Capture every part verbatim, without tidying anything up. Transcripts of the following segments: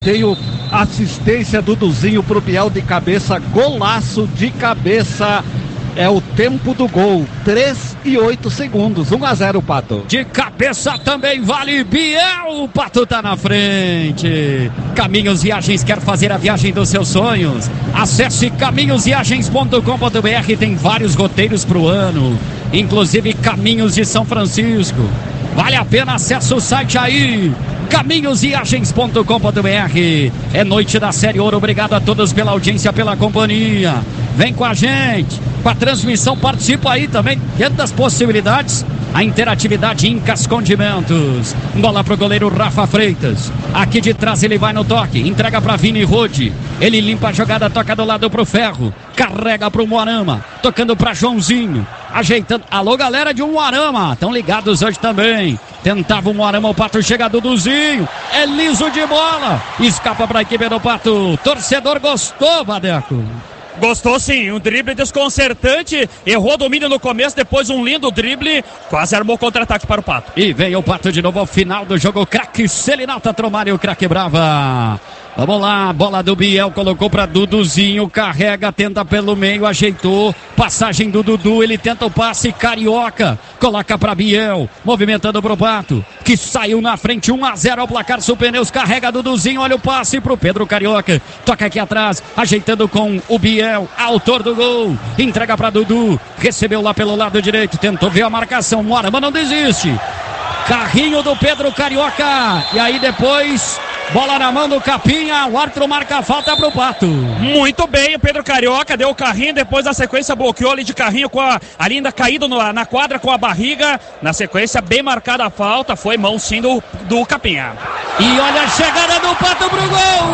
Tenho assistência do Duduzinho pro Biel de cabeça, golaço de cabeça. É o tempo do gol, três e oito segundos, um a zero, Pato. De cabeça também vale Biel, o Pato tá na frente. Caminhos Viagens quer fazer a viagem dos seus sonhos? Acesse caminhos viagens ponto com ponto b r, tem vários roteiros pro ano, inclusive Caminhos de São Francisco. Vale a pena, acesse o site aí, caminhos viagens ponto com ponto b r. É noite da Série Ouro, obrigado a todos pela audiência, pela companhia. Vem com a gente, com a transmissão, participa aí também, dentro das possibilidades, a interatividade Incas Condimentos. Bola pro goleiro Rafa Freitas, aqui de trás ele vai no toque, entrega pra Vini Rode, ele limpa a jogada, toca do lado pro Ferro, carrega pro Moarama, tocando pra Joãozinho, ajeitando, alô galera de Moarama, estão ligados hoje também, tentava o Moarama, o Pato chega Duduzinho, é liso de bola, escapa pra equipe do Pato, torcedor gostou, Vadeco? Gostou sim, um drible desconcertante, errou o domínio no começo, depois um lindo drible, quase armou contra-ataque para o Pato. E vem o Pato de novo ao final do jogo, craque Selinalta Tromário, craque Brava. Vamos lá, bola do Biel, colocou para Duduzinho, carrega, tenta pelo meio, ajeitou, passagem do Dudu, ele tenta o passe, Carioca, coloca para Biel, movimentando pro Pato, que saiu na frente, um a zero ao placar, Sul-Pneus, carrega Duduzinho, olha o passe pro Pedro Carioca, toca aqui atrás, ajeitando com o Biel, autor do gol, entrega para Dudu, recebeu lá pelo lado direito, tentou ver a marcação, Moarama não desiste, carrinho do Pedro Carioca, e aí depois... bola na mão do Capinha, o árbitro marca a falta pro Pato. Muito bem, o Pedro Carioca deu o carrinho, depois na sequência bloqueou ali de carrinho, com a, ali ainda caído no, na quadra com a barriga. Na sequência, bem marcada a falta, foi mão sim do, do Capinha. E olha a chegada do Pato pro gol!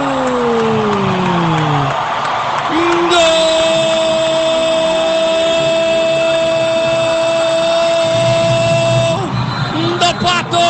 Gol! Do Pato!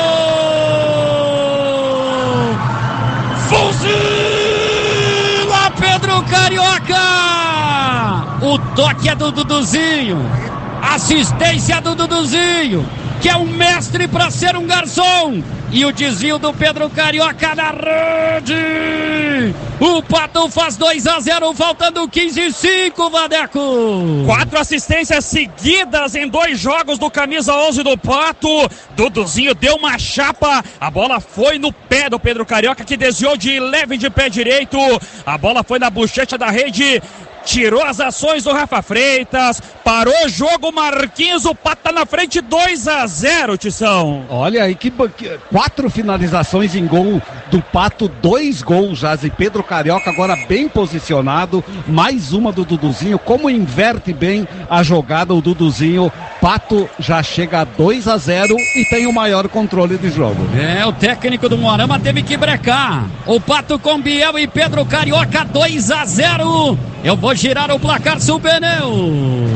Fuzila Pedro Carioca! O toque é do Duduzinho, assistência do Duduzinho, que é um mestre para ser um garçom, e o desvio do Pedro Carioca na rede. O Pato faz dois a zero, faltando quinze e cinco, Vadeco. Quatro assistências seguidas em dois jogos do camisa onze do Pato. Duduzinho deu uma chapa, a bola foi no pé do Pedro Carioca, que desviou de leve de pé direito. A bola foi na bochecha da rede, tirou as ações do Rafa Freitas, parou o jogo, Marquinhos, o Pato tá na frente, dois a zero, Tição. Olha aí, que, que quatro finalizações em gol do Pato, dois gols já, e Pedro Carioca agora bem posicionado, mais uma do Duduzinho, como inverte bem a jogada o Duduzinho, Pato já chega a dois a zero e tem o maior controle de jogo. É, o técnico do Moarama teve que brecar, o Pato com Biel e Pedro Carioca, dois a zero, eu vou girar o placar, Sul-Pneu.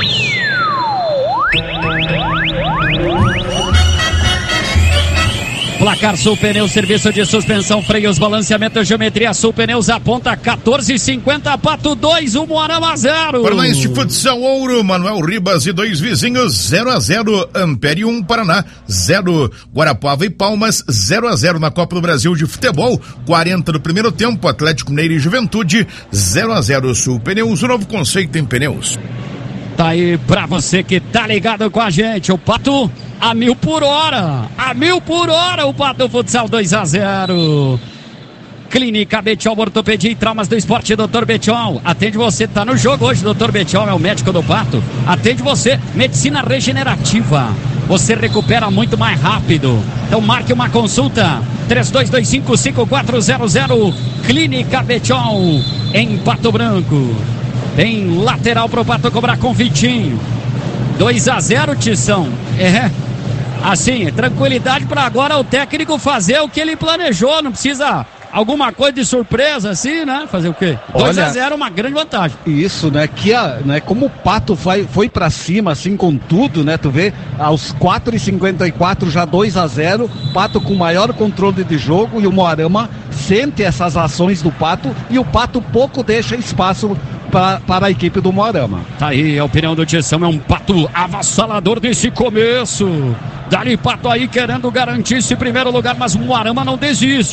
Placar Sul-Pneu, serviço de suspensão, freios, balanceamento, geometria, Sul-Pneus aponta quatorze e cinquenta, Pato dois, o Moarama zero. Paranaense Futsal Ouro, Manuel Ribas e dois vizinhos, zero a zero, Ampere um, Paraná, zero, Guarapuava e Palmas, zero a zero na Copa do Brasil de Futebol, quarenta do primeiro tempo, Atlético Mineiro e Juventude, zero a zero, Sul-Pneus, o novo conceito em pneus. Tá aí pra você que tá ligado com a gente, o Pato a mil por hora, a mil por hora, o Pato Futsal dois a zero. Clínica Betiol, ortopedia e traumas do esporte, doutor Betiol, atende você, tá no jogo hoje, doutor Betiol é o médico do Pato, atende você, medicina regenerativa, você recupera muito mais rápido, então marque uma consulta, três dois dois cinco, cinco quatro zero zero, Clínica Betiol, em Pato Branco. Tem lateral pro Pato cobrar com Vitinho. dois a zero, Tição. É. Assim, tranquilidade para agora o técnico fazer o que ele planejou. Não precisa alguma coisa de surpresa assim, né? Fazer o quê? dois a zero, uma grande vantagem. Isso, né? Que a, né? Como o Pato foi, foi pra cima, assim, com tudo, né? Tu vê, aos quatro e cinquenta e quatro já dois a zero, Pato com maior controle de jogo, e o Moarama sente essas ações do Pato, e o Pato pouco deixa espaço Para, para a equipe do Moarama. Tá aí a opinião do Tição, é um Pato avassalador desse começo. Dali Pato aí querendo garantir esse primeiro lugar, mas o Moarama não desiste.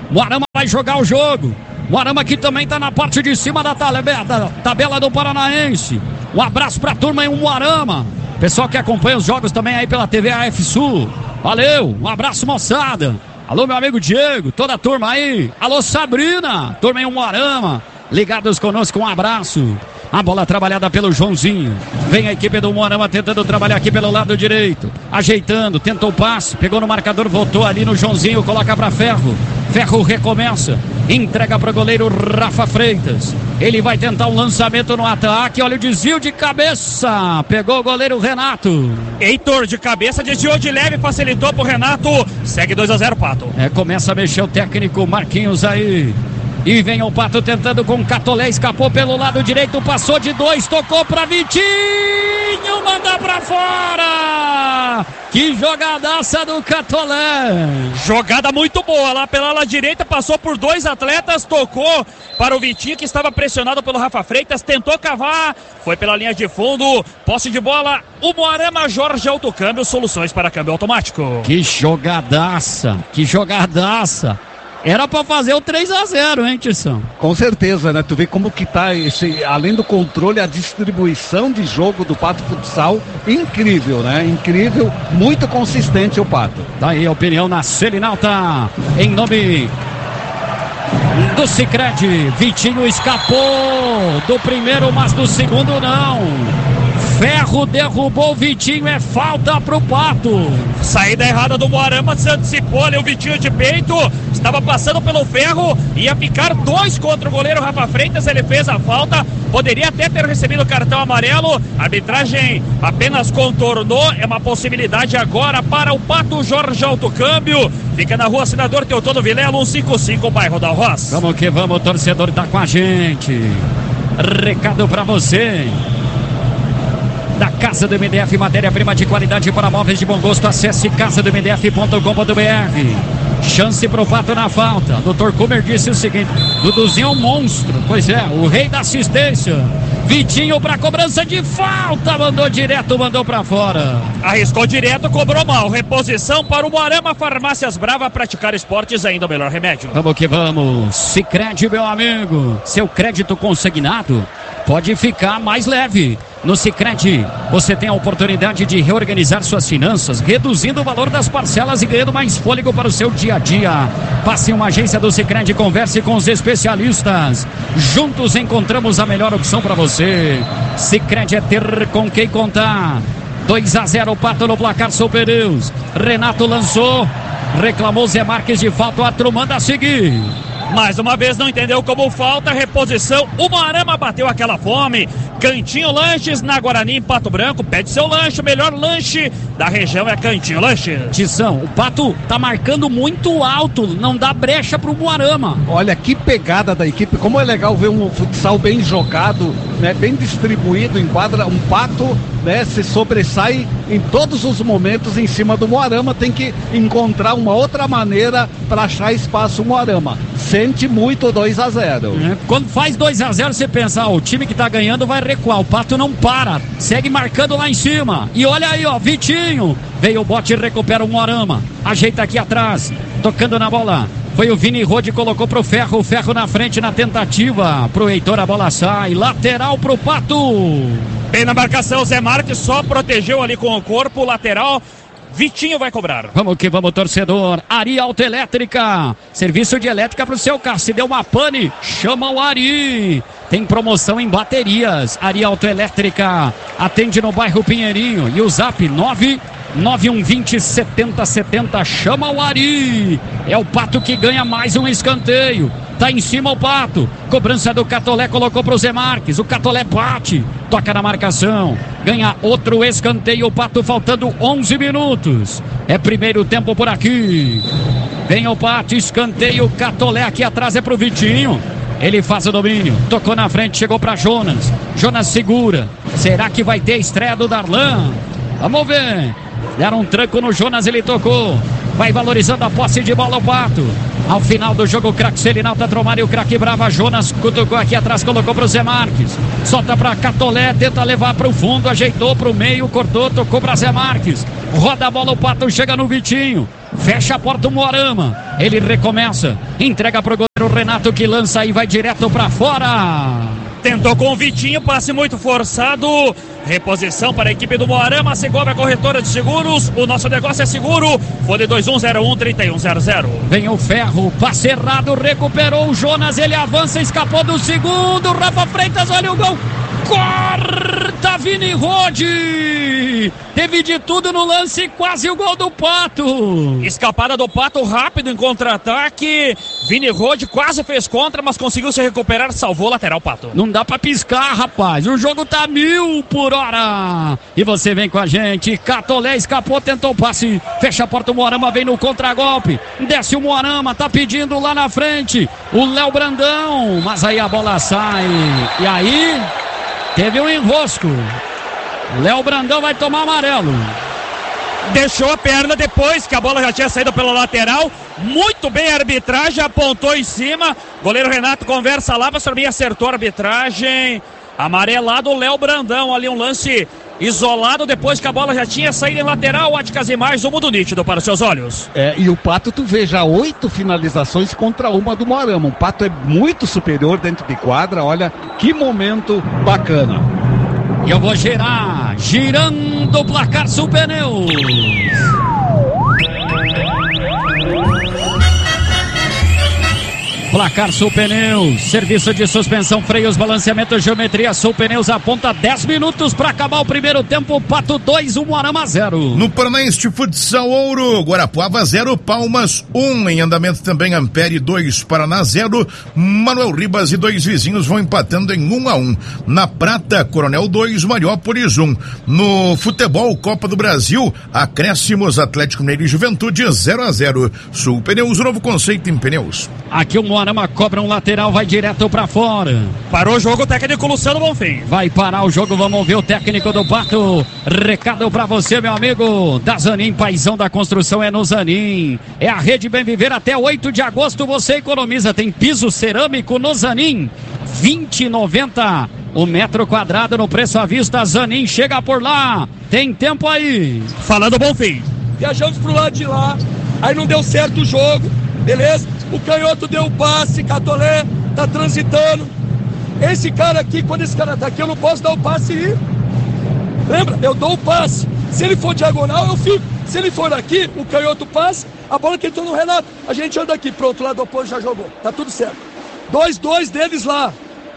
Moarama vai jogar o jogo. Moarama que também tá na parte de cima da tabela, da tabela do Paranaense. Um abraço pra turma aí, um Moarama. Pessoal que acompanha os jogos também aí pela T V A F Sul. Valeu, um abraço, moçada. Alô, meu amigo Diego, toda a turma aí. Alô, Sabrina, turma aí, um Moarama. Ligados conosco, um abraço. A bola trabalhada pelo Joãozinho. Vem a equipe do Moarama tentando trabalhar aqui pelo lado direito. Ajeitando, tentou o passe. Pegou no marcador, voltou ali no Joãozinho. Coloca para Ferro. Ferro recomeça. Entrega para o goleiro Rafa Freitas. Ele vai tentar um lançamento no ataque. Olha o desvio de cabeça. Pegou o goleiro Renato. Heitor de cabeça, desviou de leve, facilitou pro Renato. Segue dois a zero, Pato. É, começa a mexer o técnico Marquinhos aí. E vem o Pato tentando com o Catolé, escapou pelo lado direito, passou de dois, tocou pra Vitinho, manda pra fora! Que jogadaça do Catolé! Jogada muito boa lá pela ala direita, passou por dois atletas, tocou para o Vitinho que estava pressionado pelo Rafa Freitas, tentou cavar, foi pela linha de fundo, posse de bola, o Moarama, Jorge Autocâmbio, soluções para câmbio automático. Que jogadaça, que jogadaça! Era pra fazer o três a zero, hein, Tisson? Com certeza, né? Tu vê como que tá esse, além do controle, a distribuição de jogo do Pato Futsal, incrível, né? Incrível, muito consistente o Pato. Daí a opinião na Selinalta, em nome do Sicredi. Vitinho escapou do primeiro, mas do segundo não. Ferro derrubou o Vitinho, é falta pro Pato. Saída errada do Moarama, se antecipou ali o Vitinho de peito, estava passando pelo Ferro, ia ficar dois contra o goleiro Rafa Freitas, ele fez a falta, poderia até ter recebido o cartão amarelo, a arbitragem apenas contornou, é uma possibilidade agora para o Pato. Jorge Autocâmbio, fica na rua Senador Teotono Vilela, cento e cinquenta e cinco, bairro da Roça. Vamos que vamos, o torcedor tá com a gente. Recado pra você. Da Casa do M D F, matéria-prima de qualidade para móveis de bom gosto. Acesse casa do m d f ponto com ponto b r. Chance pro Pato na falta. doutor Kumer disse o seguinte: Duduzinho é um monstro. Pois é, o rei da assistência. Vitinho para cobrança de falta, mandou direto, mandou para fora. Arriscou direto, cobrou mal. Reposição para o Moarama. Farmácias Brava, praticar esportes ainda o melhor remédio. Vamos que vamos. Sicredi, meu amigo. Seu crédito consignado pode ficar mais leve. No Sicredi, você tem a oportunidade de reorganizar suas finanças, reduzindo o valor das parcelas e ganhando mais fôlego para o seu dia a dia. Passe em uma agência do Sicredi e converse com os especialistas. Juntos encontramos a melhor opção para você. Sicredi é ter com quem contar. dois a zero, Pato no placar, São Pneus. Renato lançou, reclamou Zé Marques de falta, o árbitro manda a seguir. Mais uma vez não entendeu como falta, reposição, o Moarama bateu aquela fome. Cantinho Lanches na Guarani, em Pato Branco, pede seu lanche, o melhor lanche da região é Cantinho Lanches. Tição, o Pato tá marcando muito alto, não dá brecha pro Moarama. Olha que pegada da equipe, como é legal ver um futsal bem jogado, né, bem distribuído, em quadra, um Pato, né, se sobressai em todos os momentos em cima do Moarama, tem que encontrar uma outra maneira para achar espaço o Moarama. Sente muito dois a zero. É, quando faz dois a zero, você pensa, ah, o time que tá ganhando vai recuar, o Pato não para, segue marcando lá em cima, e olha aí, ó, Vitinho, veio o bote e recupera o Moarama, ajeita aqui atrás, tocando na bola, foi o Vini Rode, colocou pro Ferro, o Ferro na frente na tentativa, pro Heitor a bola sai, lateral pro Pato. Bem na marcação, Zé Marques só protegeu ali com o corpo, lateral, Vitinho vai cobrar. Vamos que vamos, torcedor. Ari Autoelétrica, serviço de elétrica pro seu carro. Se deu uma pane, chama o Ari. Tem promoção em baterias. Ari Autoelétrica, atende no bairro Pinheirinho. E o zap nove nove um dois zero sete zero sete zero, chama o Ari. É o Pato que ganha mais um escanteio. Tá em cima o Pato, cobrança do Catolé, colocou pro Zé Marques, o Catolé bate, toca na marcação, ganha outro escanteio, o Pato faltando onze minutos, é primeiro tempo por aqui, vem o Pato, escanteio, Catolé aqui atrás é pro Vitinho, ele faz o domínio, tocou na frente, chegou pra Jonas, Jonas segura, será que vai ter a estreia do Darlan? Vamos ver, deram um tranco no Jonas, ele tocou, vai valorizando a posse de bola o Pato. Ao final do jogo, o craque Selinalta Tromari, o craque Brava, Jonas cutucou aqui atrás, colocou pro Zé Marques. Solta pra Catolé, tenta levar pro fundo, ajeitou pro meio, cortou, tocou pra Zé Marques. Roda a bola, o Pato chega no Vitinho. Fecha a porta o Moarama. Ele recomeça. Entrega pro goleiro Renato, que lança e vai direto pra fora. Tentou com o Vitinho, passe muito forçado. Reposição para a equipe do Moarama. Segovia Corretora de Seguros. O nosso negócio é seguro. Fone dois um zero um, três um zero zero. Vem o Ferro. Passe errado. Recuperou o Jonas. Ele avança. Escapou do segundo. Rafa Freitas. Olha o gol. Corta Vini Rode. Teve de tudo no lance. Quase o gol do Pato. Escapada do Pato rápido em contra-ataque. Vini Rode quase fez contra, mas conseguiu se recuperar. Salvou o lateral, Pato. Não dá pra piscar, rapaz. O jogo tá mil por hora. E você vem com a gente. Catolé escapou, tentou o passe. Fecha a porta, o Moarama vem no contragolpe. Desce o Moarama, tá pedindo lá na frente o Léo Brandão. Mas aí a bola sai. E aí teve um enrosco. Léo Brandão vai tomar amarelo. Deixou a perna depois que a bola já tinha saído pela lateral. Muito bem a arbitragem, apontou em cima. Goleiro Renato conversa lá, mas também acertou a arbitragem. Amarelado o Léo Brandão, ali um lance isolado depois que a bola já tinha saído em lateral. Óticas Imagens, um mundo nítido para os seus olhos. É, e o Pato, tu vê já oito finalizações contra uma do Moarama. O Pato é muito superior dentro de quadra. Olha que momento bacana. E eu vou girar, girando o placar Sul Pneus. Placar Sul Pneus, serviço de suspensão, freios, balanceamento, geometria. Sul Pneus aponta dez minutos para acabar o primeiro tempo. Pato dois, um Moarama zero. No Paranaense Futsal Ouro, Guarapuava zero, Palmas um. Em andamento também Ampere dois, Paraná zero. Manuel Ribas e dois vizinhos vão empatando em um a um. Na Prata, Coronel dois, Mariópolis um. No futebol, Copa do Brasil, acréscimos, Atlético Mineiro e Juventude zero a zero. Sul Pneus, novo conceito em pneus. Aqui o Moarama cobra um lateral, vai direto pra fora. Parou o jogo, o técnico Luciano Bonfim. Vai parar o jogo, vamos ver o técnico do Pato. Recado pra você, meu amigo. Da Zanin, paizão da construção é no Zanin. É a Rede Bem Viver, até oito de agosto você economiza. Tem piso cerâmico no Zanin, vinte e noventa o metro quadrado no preço à vista. Zanin chega por lá, tem tempo aí. Falando Bonfim. Viajamos pro lado de lá, aí não deu certo o jogo, beleza? O canhoto deu o passe, Catolé tá transitando. Esse cara aqui, quando esse cara tá aqui, eu não posso dar o passe e ir. Lembra? Eu dou o passe. Se ele for diagonal, eu fico. Se ele for aqui, o canhoto passa, a bola que entrou no Renato, a gente anda aqui. Pronto, o lado oposto já jogou. Tá tudo certo. Dois, dois deles lá.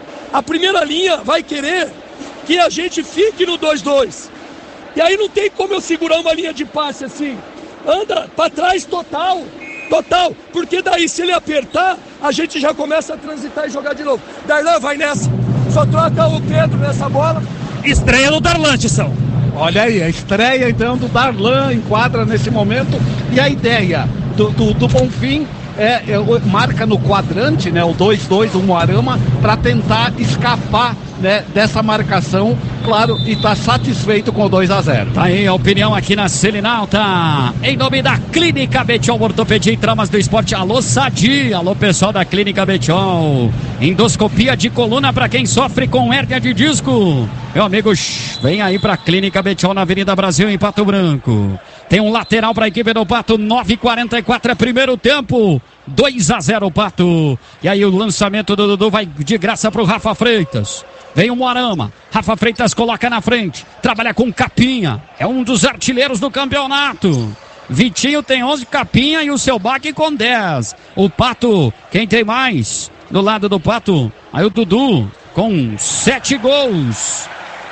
A primeira linha vai querer que a gente fique no dois dois. E aí não tem como eu segurar uma linha de passe assim. Anda pra trás total. Total, porque daí se ele apertar, a gente já começa a transitar e jogar de novo. Darlan vai nessa, só troca o Pedro nessa bola. Estreia no Darlan, Tição. Olha aí, a estreia então do Darlan enquadra nesse momento. E a ideia do, do, do Bonfim é, é marca no quadrante, né, o dois dois, o Moarama, para tentar escapar, né, dessa marcação, claro, e tá satisfeito com o dois a zero. Tá aí a opinião aqui na Selinalta, em nome da Clínica Betiol, ortopedia e traumas do esporte. Alô Sadi, alô pessoal da Clínica Betiol, endoscopia de coluna para quem sofre com hérnia de disco. Meu amigo, vem aí pra Clínica Betiol na Avenida Brasil, em Pato Branco. Tem um lateral para a equipe do Pato, nove e quarenta e quatro é primeiro tempo, dois a zero Pato. E aí o lançamento do Dudu vai de graça pro Rafa Freitas. Vem o Moarama, Rafa Freitas coloca na frente, trabalha com Capinha, é um dos artilheiros do campeonato. Vitinho tem onze, Capinha e o seu Baque com dez. O Pato, quem tem mais? Do lado do Pato, aí o Dudu com sete gols.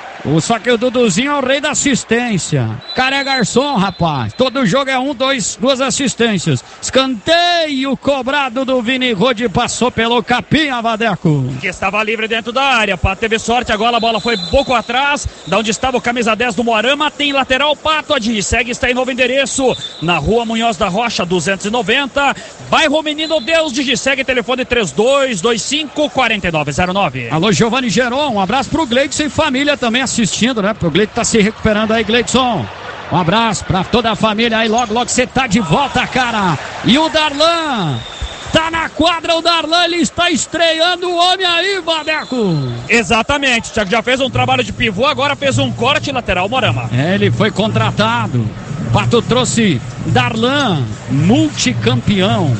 Só que o Duduzinho é o rei da assistência. Cara é garçom, rapaz. Todo jogo é um, dois, duas assistências. Escanteio cobrado do Vini Rode, passou pelo Capinha, Vadeco. Que estava livre dentro da área. Pato teve sorte, agora a bola foi pouco atrás. Da onde estava o camisa dez do Moarama. Tem lateral, Pato Adi. Segue, está em novo endereço. Na rua Munhoz da Rocha, duzentos e noventa. Bairro Menino Deus de Segue, telefone três dois dois cinco, quatro nove zero nove. Alô, Giovanni Geron. Um abraço pro Gleidson e família também assistindo, né? O Gleidson tá se recuperando aí, Gleidson. Um abraço pra toda a família aí, logo, logo você tá de volta, cara. E o Darlan, tá na quadra o Darlan, ele está estreando o homem aí, Vadeco. Exatamente, já fez um trabalho de pivô, agora fez um corte lateral, Moarama. É, ele foi contratado. Pato trouxe Darlan, multicampeão.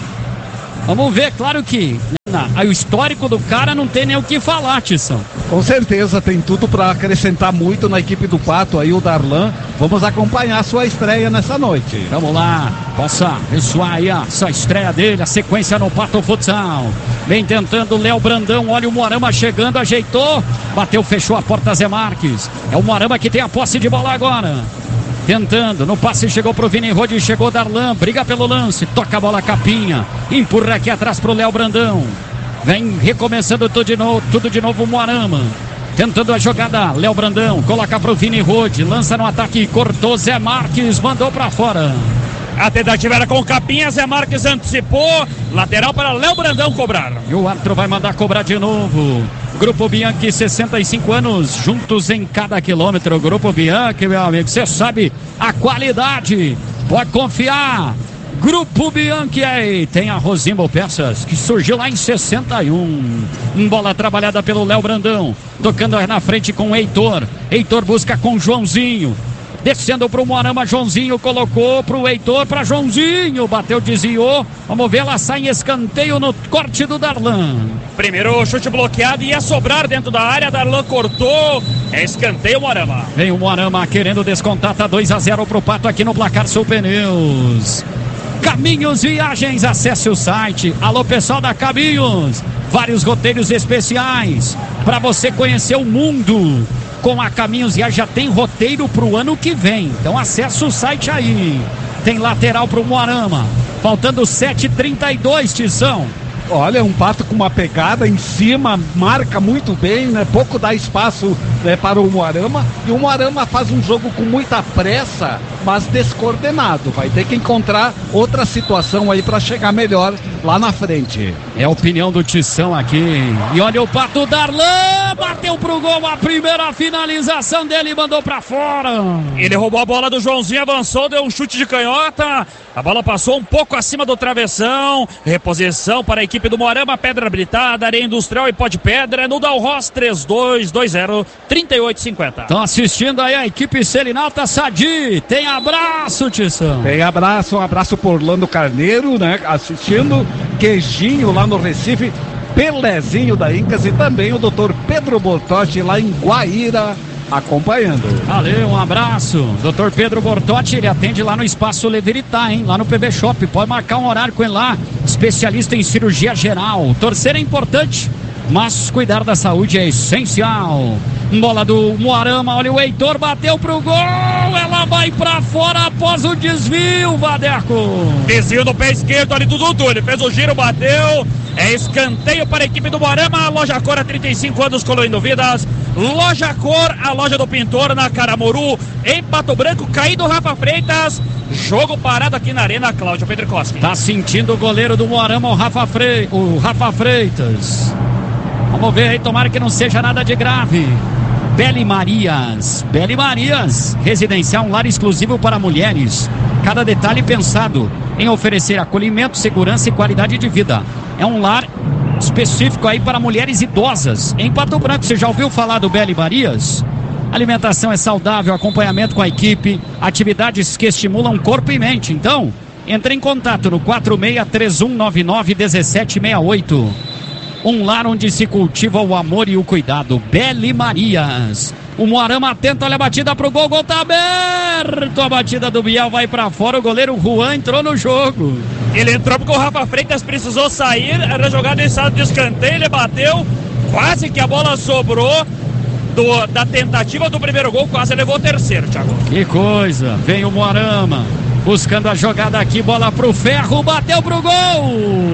Vamos ver, claro que né, o histórico do cara não tem nem o que falar, Tição. Com certeza, tem tudo para acrescentar muito na equipe do Pato aí, o Darlan. Vamos acompanhar a sua estreia nessa noite. Vamos lá, possa ressoar aí a essa estreia dele, a sequência no Pato Futsal. Vem tentando o Léo Brandão, olha o Moarama chegando, ajeitou, bateu, fechou a porta Zé Marques. É o Moarama que tem a posse de bola agora. Tentando, no passe chegou pro Vini Rode, chegou Darlan, briga pelo lance, toca a bola Capinha, empurra aqui atrás pro Léo Brandão. Vem recomeçando tudo de novo, tudo de novo o Moarama. Tentando a jogada, Léo Brandão, coloca pro Vini Rode, lança no ataque, cortou Zé Marques, mandou pra fora. A tentativa era com o Capinha, Zé Marques antecipou, lateral para Léo Brandão cobrar. E o árbitro vai mandar cobrar de novo. Grupo Bianchi, sessenta e cinco anos, juntos em cada quilômetro. Grupo Bianchi, meu amigo, você sabe a qualidade, pode confiar. Grupo Bianchi aí, tem a Rosimbo Peças, que surgiu lá em sessenta e um. Bola trabalhada pelo Léo Brandão, tocando na frente com o Heitor. Heitor busca com Joãozinho. Descendo pro Moarama, Joãozinho colocou pro Heitor, pra Joãozinho, bateu, desviou. Vamos ver, ela sai em escanteio no corte do Darlan. Primeiro chute bloqueado, ia sobrar dentro da área, Darlan cortou, é escanteio Moarama. Vem o Moarama querendo descontar, tá dois a zero pro Pato aqui no Placar Sul Pneus. Caminhos Viagens, acesse o site. Alô pessoal da Caminhos, vários roteiros especiais para você conhecer o mundo. Com a Caminhos Viagens já tem roteiro pro ano que vem, então acesse o site aí. Tem lateral pro Moarama, faltando sete e trinta e dois, Tição. Olha, um Pato com uma pegada em cima, marca muito bem, né? Pouco dá espaço, né, para o Moarama. E o Moarama faz um jogo com muita pressa, mas descoordenado. Vai ter que encontrar outra situação aí para chegar melhor lá na frente. É a opinião do Tição aqui. E olha o Pato, Darlan bateu pro gol, a primeira finalização dele, mandou pra fora. Ele roubou a bola do Joãozinho, avançou, deu um chute de canhota. A bola passou um pouco acima do travessão. Reposição para a equipe do Moarama, pedra habilitada, areia industrial e pó de pedra, no Dalros três dois dois zero, trinta e oito cinquenta. Estão assistindo aí a equipe Selinalta Sadi. Tem abraço, Tição. Tem abraço, um abraço por Orlando Carneiro, né? Assistindo, Queijinho lá no Recife, Pelezinho da Incas e também o doutor Pedro Bortotti lá em Guaíra, acompanhando. Valeu, um abraço. doutor Pedro Bortotti, ele atende lá no Espaço Leveritá, hein? Lá no P B Shop. Pode marcar um horário com ele lá. Especialista em cirurgia geral. Torcer é importante, mas cuidar da saúde é essencial. Bola do Moarama, olha o Heitor, bateu pro gol, ela vai pra fora após o desvio, Vadeco. Desvio no pé esquerdo ali do Dudu, ele fez o giro, bateu, é escanteio para a equipe do Moarama. A Loja Cor há trinta e cinco anos colorindo vidas. Loja Cor, a loja do pintor na Caramoru, em Pato Branco, caído Rafa Freitas. Jogo parado aqui na Arena, Cláudio Pedrokoski. Tá sentindo o goleiro do Moarama, o Rafa, Fre... o Rafa Freitas. Vamos ver aí, tomara que não seja nada de grave. Beli Marias, Beli Marias, residencial, um lar exclusivo para mulheres. Cada detalhe pensado em oferecer acolhimento, segurança e qualidade de vida. É um lar específico aí para mulheres idosas. Em Pato Branco, você já ouviu falar do Beli Marias? Alimentação é saudável, acompanhamento com a equipe, atividades que estimulam corpo e mente. Então, entre em contato no quatro seis três um nove nove um sete seis oito. Um lar onde se cultiva o amor e o cuidado. Beli Marias. O Moarama tenta, olha a batida pro gol, gol tá aberto. A batida do Biel vai pra fora, o goleiro Juan entrou no jogo. Ele entrou porque o Rafa Freitas precisou sair, era jogada em estado de escanteio, ele bateu, quase que a bola sobrou do, da tentativa do primeiro gol, quase levou o terceiro, Thiago. Que coisa, vem o Moarama, buscando a jogada aqui, bola pro Ferro, bateu pro gol.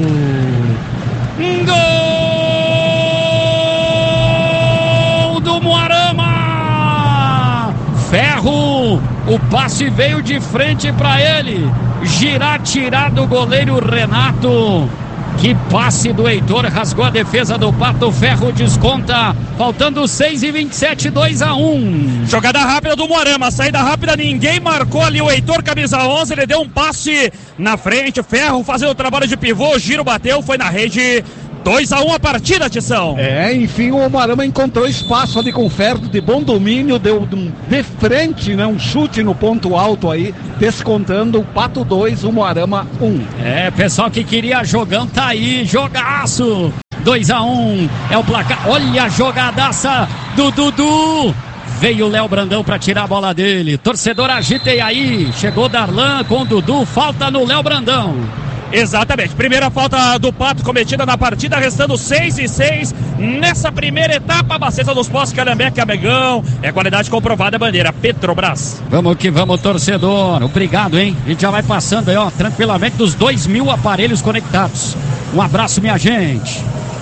Gol do Moarama! Ferro, o passe veio de frente para ele, girar, tirar do goleiro Renato. Que passe do Heitor, rasgou a defesa do Pato. Ferro desconta, faltando seis e vinte e sete, dois a um. Jogada rápida do Moarama, saída rápida, ninguém marcou ali o Heitor, camisa onze, ele deu um passe na frente, Ferro fazendo o trabalho de pivô, o giro bateu, foi na rede. dois a um a partida, Tição. É, enfim, o Umuarama encontrou espaço ali com o Ferdo de bom domínio, deu um, de frente, né, um chute no ponto alto aí, descontando o Pato dois, o Umuarama um. É, pessoal que queria jogão tá aí, jogaço. dois a um é o placar. Olha a jogadaça do Dudu. Veio o Léo Brandão para tirar a bola dele. Torcedor, agitei aí. Chegou Darlan com o Dudu. Falta no Léo Brandão. Exatamente. Primeira falta do Pato cometida na partida, restando seis e seis nessa primeira etapa. Baceta dos Postos, Calhambeque, Amegão. É qualidade comprovada, bandeira Petrobras. Vamos que vamos, torcedor. Obrigado, hein? A gente já vai passando aí, ó, tranquilamente dos dois mil aparelhos conectados. Um abraço, minha gente.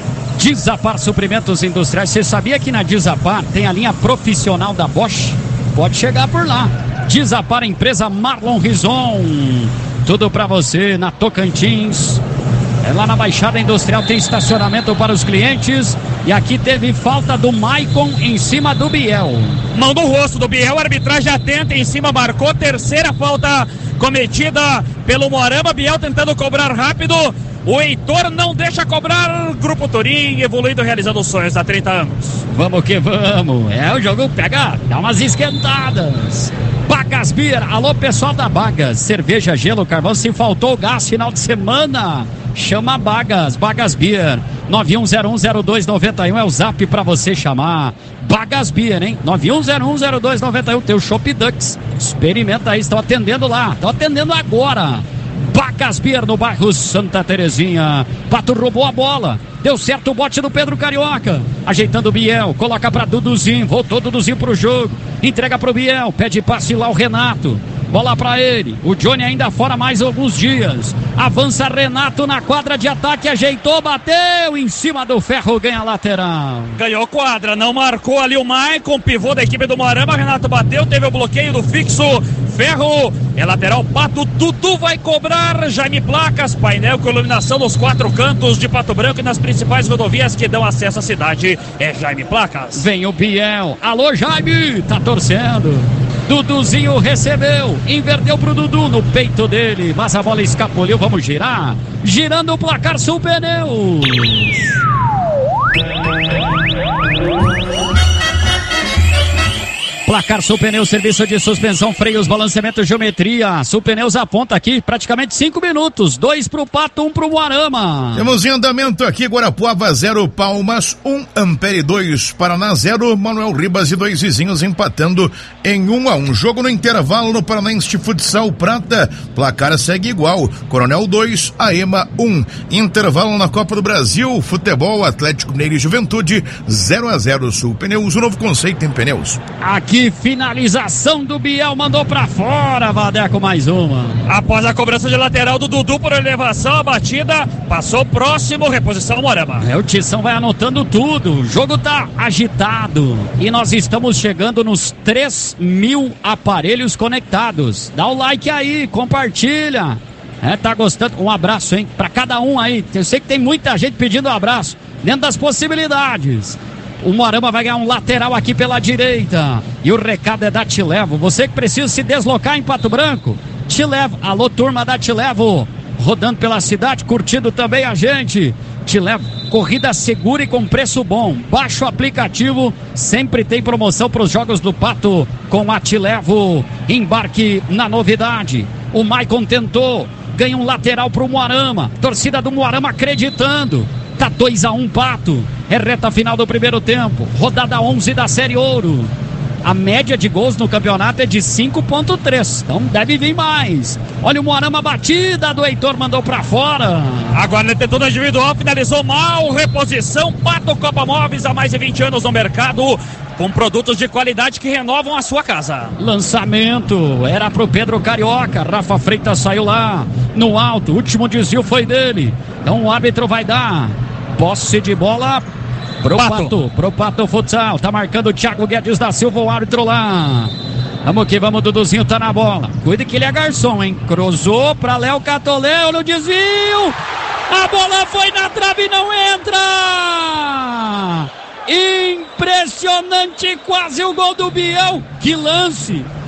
Dizapar Suprimentos Industriais. Você sabia que na Dizapar tem a linha profissional da Bosch? Pode chegar por lá. Dizapar, empresa Marlon Rison. Tudo pra você na Tocantins. É lá na Baixada Industrial, tem estacionamento para os clientes. E aqui teve falta do Maicon em cima do Biel. Mão no rosto do Biel, arbitragem atenta em cima, marcou. Terceira falta cometida pelo Umuarama. Biel tentando cobrar rápido. O Heitor não deixa cobrar. Grupo Turim evoluindo, realizando sonhos há trinta anos. Vamos que vamos. É, o jogo pega, dá umas esquentadas. Bagas Beer, alô pessoal da Bagas. Cerveja, gelo, carvão, se faltou gás final de semana, chama Bagas, Bagas Beer. nove um zero um zero dois nove um é o zap pra você chamar. Bagas Beer, hein? nove um zero um zero dois nove um, tem o Chopp Ducks. Experimenta aí, estão atendendo lá, estão atendendo agora. Bagas Beer no bairro Santa Terezinha. Pato roubou a bola. Deu certo o bote do Pedro Carioca. Ajeitando o Biel. Coloca pra Duduzinho. Voltou Duduzinho pro jogo. Entrega pro Biel. Pede passe lá o Renato. Bola pra ele. O Johnny ainda fora mais alguns dias. Avança Renato na quadra de ataque. Ajeitou, bateu. Em cima do ferro, ganha lateral. Ganhou quadra. Não marcou ali o Maicon. Pivô da equipe do Umuarama. Renato bateu. Teve o bloqueio do fixo. Ferro. É lateral. Pato. Dudu vai cobrar. Jaime Placas. Painel com iluminação nos quatro cantos de Pato Branco e nas principais rodovias que dão acesso à cidade. É Jaime Placas. Vem o Biel. Alô, Jaime. Tá torcendo. Duduzinho recebeu, inverteu pro Dudu no peito dele, mas a bola escapuliu, vamos girar, girando o placar Sul Pneus. Placar Sul Pneus, serviço de suspensão, freios, balanceamento, geometria. Sul Pneus aponta aqui praticamente cinco minutos. Dois pro Pato, um pro Umuarama. Temos em andamento aqui Guarapuava zero, Palmas um, Ampere dois, Paraná zero, Manuel Ribas e dois vizinhos empatando em um a um. Jogo no intervalo no Paranaense Futsal Prata. Placar segue igual. Coronel dois, Aema um. Intervalo na Copa do Brasil. Futebol, Atlético Mineiro e Juventude zero a zero. Sul Pneus, um novo conceito em pneus. Aqui finalização do Biel, mandou pra fora, Vadeco, mais uma. Após a cobrança de lateral do Dudu por elevação, a batida passou próximo, reposição Umuarama. É, o Tição vai anotando tudo, o jogo tá agitado e nós estamos chegando nos três mil aparelhos conectados. Dá o like aí, compartilha. É, tá gostando? Um abraço, hein, pra cada um aí. Eu sei que tem muita gente pedindo um abraço, dentro das possibilidades. O Umuarama vai ganhar um lateral aqui pela direita. E o recado é da Te Levo. Você que precisa se deslocar em Pato Branco, Te Levo. Alô, turma da Te Levo. Rodando pela cidade, curtindo também a gente. Te Levo. Corrida segura e com preço bom. Baixa o aplicativo. Sempre tem promoção para os jogos do Pato com a Te Levo. Embarque na novidade. O Maicon tentou. Ganha um lateral pro Umuarama. Torcida do Umuarama acreditando. Tá dois a um Pato. É reta final do primeiro tempo. Rodada onze da Série Ouro. A média de gols no campeonato é de cinco ponto três. Então deve vir mais. Olha o Umuarama, batida do Heitor, mandou pra fora. Agora ele tentou no individual, finalizou mal. Reposição, Pato Copa Móveis, há mais de vinte anos no mercado, com produtos de qualidade que renovam a sua casa. Lançamento, era pro Pedro Carioca. Rafa Freitas saiu lá no alto. O último desvio foi dele. Então o árbitro vai dar posse de bola pro Pato. Pato, pro Pato Futsal. Tá marcando o Thiago Guedes da Silva, o árbitro lá. Vamos que vamos, Duduzinho tá na bola. Cuida que ele é garçom, hein? Cruzou pra Léo Catoleu no desvio. A bola foi na trave e não entra. Impressionante, quase o gol do Biel. Que lance.